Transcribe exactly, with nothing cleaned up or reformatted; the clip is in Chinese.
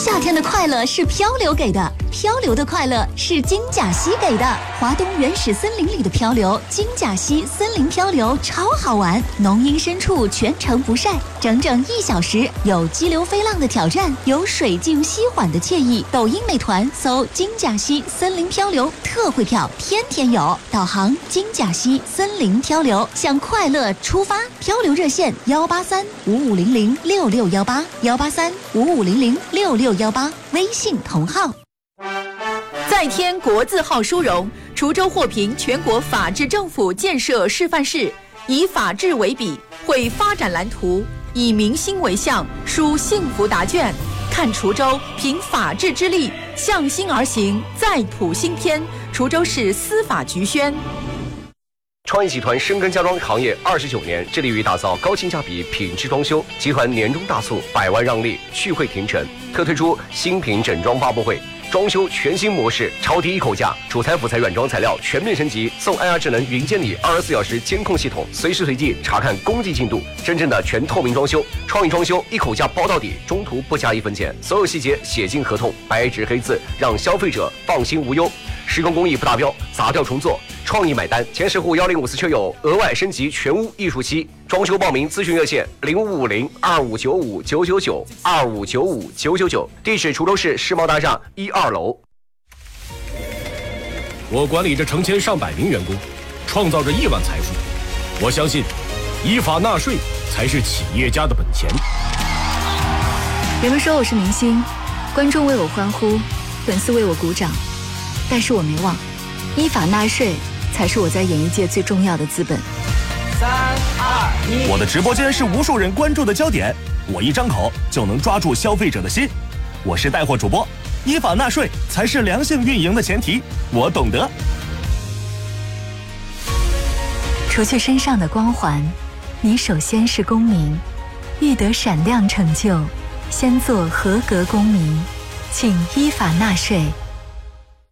夏天的快乐是漂流给的，漂流的快乐是金甲溪给的。华东原始森林里的漂流，金甲溪森林漂流超好玩，浓荫深处全程不晒，整整一小时，有激流飞浪的挑战，有水静息缓的惬意。抖音美团搜金甲溪森林漂流，特惠票天天有。导航金甲溪森林漂流，向快乐出发。漂流热线幺八三五五零零六六幺八幺八三五五零零六六幺八，微信同号。 再添国字号殊荣，滁州获评全国法治政府建设示范市，以法治为笔，绘发展蓝图，以民心为向，书幸福答卷。看滁州凭法治之力向心而行，再谱新篇。滁州市司法局宣。 创意集团深耕家装行业二十九年，致力于打造高性价比品质装修。集团年终大促，百万让利，续会停成，特推出新品整装发布会，装修全新模式，超低一口价，主材辅材软装材料全面升级，送 I R 智能云监理二十四小时监控系统，随时随地查看工地进度，真正的全透明装修。创意装修一口价包到底，中途不加一分钱，所有细节写进合同，白纸黑字，让消费者放心无忧。施工工艺不达标，砸掉重做，创意买单。前十户幺零五四车友额外升级全屋艺术漆装修报名咨询热线零五五零二五九五九九九二五九五九九九，地址滁州市世贸大厦一二楼。 我管理着成千上百名员工，创造着亿万财富。我相信，依法纳税才是企业家的本钱。 人们说我是明星，观众为我欢呼，粉丝为我鼓掌。但是我没忘，依法纳税才是我在演艺界最重要的资本。 三二一， 我的直播间是无数人关注的焦点，我一张口就能抓住消费者的心。我是带货主播，依法纳税才是良性运营的前提，我懂得。 除去身上的光环，你首先是公民，欲得闪亮成就，先做合格公民，请依法纳税。